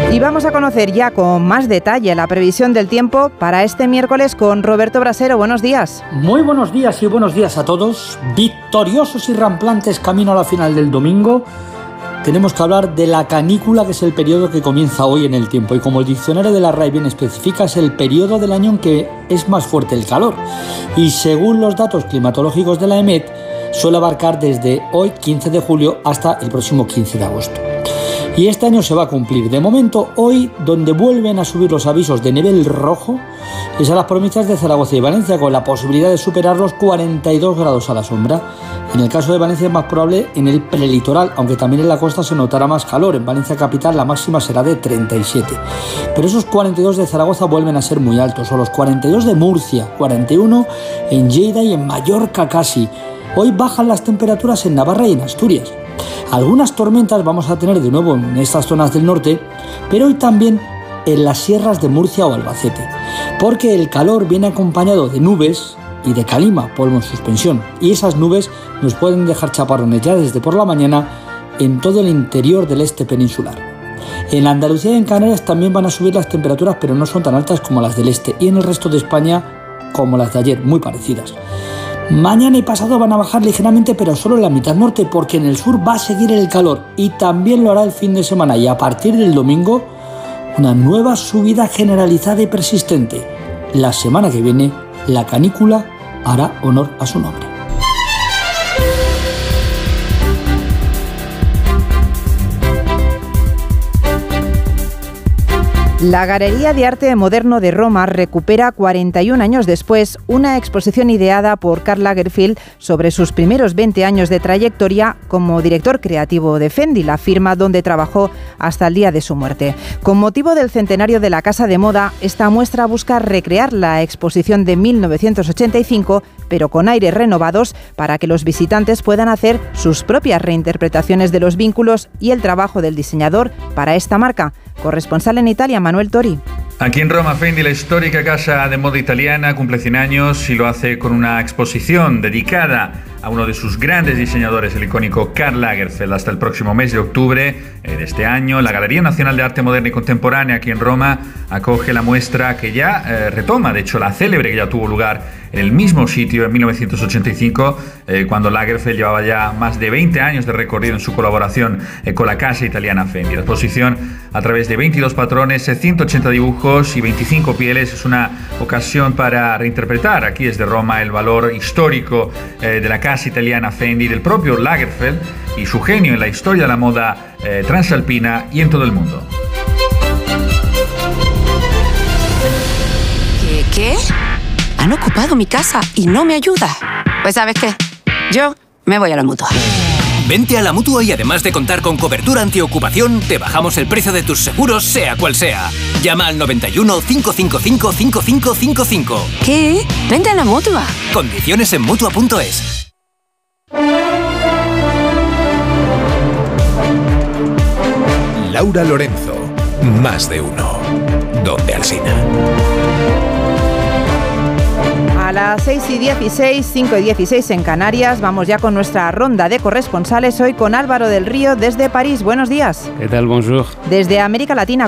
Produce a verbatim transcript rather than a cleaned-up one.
Y vamos a conocer ya con más detalle la previsión del tiempo para este miércoles con Roberto Brasero. Buenos días. Muy buenos días y buenos días a todos. Victoriosos y ramplantes camino a la final del domingo. Tenemos que hablar de la canícula, que es el periodo que comienza hoy en el tiempo. Y como el diccionario de la R A E bien especifica, es el periodo del año en que es más fuerte el calor. Y según los datos climatológicos de la E M E T, suele abarcar desde hoy, quince de julio, hasta el próximo quince de agosto. Y este año se va a cumplir. De momento, hoy, donde vuelven a subir los avisos de nivel rojo, es a las provincias de Zaragoza y Valencia, con la posibilidad de superar los cuarenta y dos grados a la sombra. En el caso de Valencia es más probable en el prelitoral, aunque también en la costa se notará más calor. En Valencia capital la máxima será de treinta y siete. Pero esos cuarenta y dos de Zaragoza vuelven a ser muy altos, o los cuarenta y dos de Murcia, cuarenta y uno en Lleida y en Mallorca casi. Hoy bajan las temperaturas en Navarra y en Asturias. Algunas tormentas vamos a tener de nuevo en estas zonas del norte, pero hoy también en las sierras de Murcia o Albacete, porque el calor viene acompañado de nubes y de calima, polvo en suspensión, y esas nubes nos pueden dejar chaparrones ya desde por la mañana en todo el interior del este peninsular. En Andalucía y en Canarias también van a subir las temperaturas, pero no son tan altas como las del este, y en el resto de España como las de ayer, muy parecidas. Mañana y pasado van a bajar ligeramente, pero solo en la mitad norte, porque en el sur va a seguir el calor y también lo hará el fin de semana, y a partir del domingo una nueva subida generalizada y persistente. La semana que viene la canícula hará honor a su nombre. La Galería de Arte Moderno de Roma recupera cuarenta y un años después una exposición ideada por Karl Lagerfeld sobre sus primeros veinte años de trayectoria como director creativo de Fendi, la firma donde trabajó hasta el día de su muerte. Con motivo del centenario de la casa de moda, esta muestra busca recrear la exposición de mil novecientos ochenta y cinco, pero con aires renovados, para que los visitantes puedan hacer sus propias reinterpretaciones de los vínculos y el trabajo del diseñador para esta marca. Corresponsal en Italia, Manuel Tori. Aquí en Roma, Fendi, la histórica casa de moda italiana, cumple cien años y lo hace con una exposición dedicada a uno de sus grandes diseñadores, el icónico Karl Lagerfeld. Hasta el próximo mes de octubre eh, de este año, la Galería Nacional de Arte Moderna y Contemporánea aquí en Roma acoge la muestra que ya eh, retoma, de hecho, la célebre que ya tuvo lugar en el mismo sitio en mil novecientos ochenta y cinco, eh, cuando Lagerfeld llevaba ya más de veinte años de recorrido en su colaboración eh, con la casa italiana Fendi. La exposición, a través de veintidós patrones, ciento ochenta dibujos y veinticinco pieles, es una ocasión para reinterpretar aquí desde Roma el valor histórico eh, de la casa italiana Fendi, del propio Lagerfeld y su genio en la historia de la moda eh, transalpina y en todo el mundo. ¿Qué? ¿Qué? Han ocupado mi casa y no me ayuda. Pues ¿sabes qué? Yo me voy a la Mutua. Vente a la Mutua y además de contar con cobertura antiocupación, te bajamos el precio de tus seguros, sea cual sea. Llama al noventa y uno, cinco cinco cinco, cinco cinco cinco cinco. ¿Qué? Vente a la Mutua. Condiciones en Mutua punto es. Laura Lorenzo, más de uno. Donde Alsina. A las seis y dieciséis, cinco y dieciséis en Canarias, vamos ya con nuestra ronda de corresponsales, hoy con Álvaro del Río desde París. Buenos días. ¿Qué tal? Bonjour. Desde América Latina,